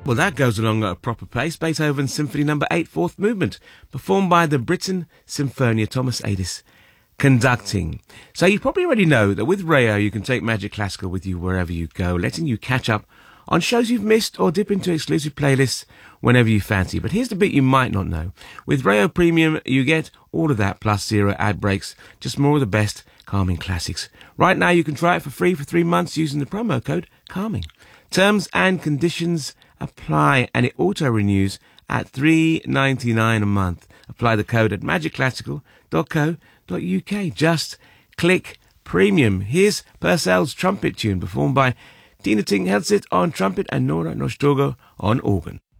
Well, that goes along at a proper pace. Beethoven's Symphony No. 8, Fourth Movement, performed by the Britten Symphonia, Thomas Adis conducting. So you probably already know that with Rayo you can take Magic Classical with you wherever you go, letting you catch up on shows you've missed or dip into exclusive playlists whenever you fancy. But here's the bit you might not know. With Rayo Premium, you get all of that plus 0 ad breaks, just more of the best calming classics. Right now you can try it for free for 3 months using the promo code CALMING. Terms and conditions apply, and it auto-renews at $3.99 a month. Apply the code at magicclassical.co.uk. Just click Premium. Here's Purcell's Trumpet Tune, performed by Tina Ting Helsit on trumpet and Nora Nostogo on organ.